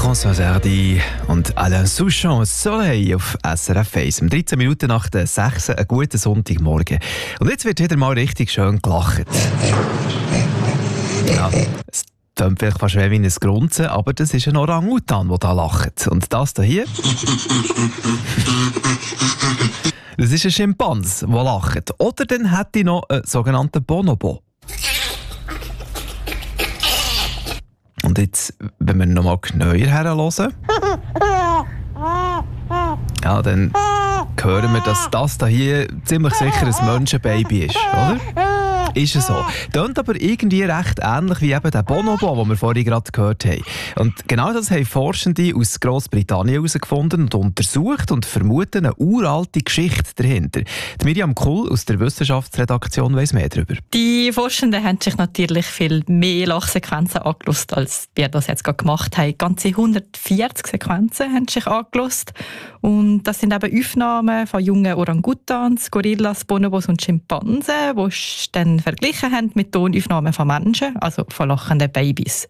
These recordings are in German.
François Hardy und Alain Souchon, Soleil auf SRF 1. 13 Minuten nach der 6. Einen guten Sonntagmorgen. Und jetzt wird wieder mal richtig schön gelacht. Ja, es klingt vielleicht fast wie ein Grunzen, aber das ist ein Orang-Utan, der da lacht. Und das hier? Das ist ein Schimpans, der lacht. Oder dann hätte ich noch einen sogenannten Bonobo. Und jetzt, wenn wir noch mal genauer herhören, ja, dann hören wir, dass das hier ziemlich sicher ein Menschenbaby ist, oder? Ist es so. Tönt aber irgendwie recht ähnlich wie eben der Bonobo, den wir vorhin gerade gehört haben. Und genau das haben Forschende aus Grossbritannien herausgefunden und untersucht und vermuten eine uralte Geschichte dahinter. Die Miriam Kuhl aus der Wissenschaftsredaktion weiss mehr darüber. Die Forschenden haben sich natürlich viel mehr Lachsequenzen angeschaut, als wir das jetzt gerade gemacht haben. Ganze 140 Sequenzen haben sich angeschaut. Und das sind eben Aufnahmen von jungen Orangutans, Gorillas, Bonobos und Schimpansen, die dann verglichen haben mit Tonaufnahmen von Menschen, also von lachenden Babys.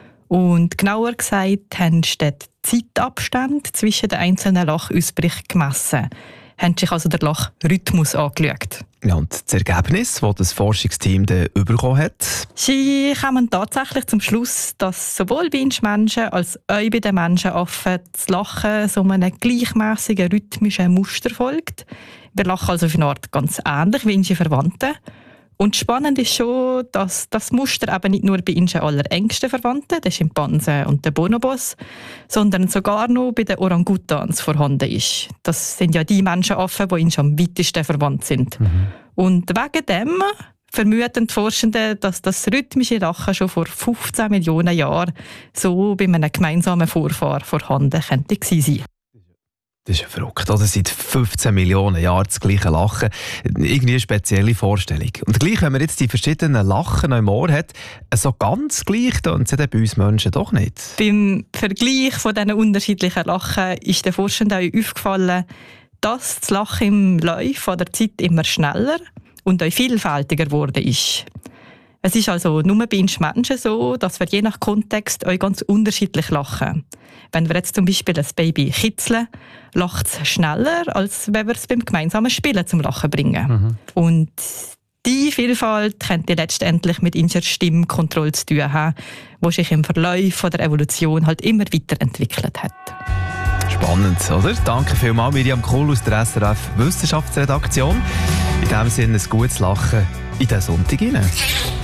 Und genauer gesagt haben sie den Zeitabstand zwischen den einzelnen Lachausbrüchen gemessen. Haben sich also den Lachrhythmus angeschaut. Ja, und das Ergebnis, das das Forschungsteam dann bekommen hat? Sie kommen tatsächlich zum Schluss, dass sowohl bei uns Menschen als auch bei den Menschenaffen das Lachen so einem gleichmäßigen rhythmischen Muster folgt. Wir lachen also auf eine Art ganz ähnlich wie unsere Verwandten. Und spannend ist schon, dass das Muster eben nicht nur bei unseren allerengsten Verwandten, den Schimpansen und den Bonobos, sondern sogar noch bei den Orangutans vorhanden ist. Das sind ja die Menschenaffen, die uns am weitesten verwandt sind. Und wegen dem vermuten die Forschenden, dass das rhythmische Lachen schon vor 15 Millionen Jahren so bei einem gemeinsamen Vorfahr vorhanden könnte gewesen sein. Das ist ja verrückt, oder? Seit 15 Millionen Jahren das gleiche Lachen. Irgendwie eine spezielle Vorstellung. Und gleich, wenn man jetzt die verschiedenen Lachen noch im Ohr hat, so ganz gleich tönt es bei uns Menschen doch nicht. Beim Vergleich von diesen unterschiedlichen Lachen ist den Forschenden auch aufgefallen, dass das Lachen im Laufe der Zeit immer schneller und auch vielfältiger geworden ist. Es ist also nur bei uns Menschen so, dass wir je nach Kontext auch ganz unterschiedlich lachen. Wenn wir jetzt zum Beispiel ein Baby kitzeln, lacht es schneller, als wenn wir es beim gemeinsamen Spielen zum Lachen bringen. Und diese Vielfalt könnte letztendlich mit unserer Stimmkontrolle zu tun haben, die sich im Verlauf der Evolution halt immer weiterentwickelt hat. Spannend, oder? Danke vielmals, Miriam Kuhl aus der SRF Wissenschaftsredaktion. In diesem Sinne ein gutes Lachen in diesen Sonntag hinein.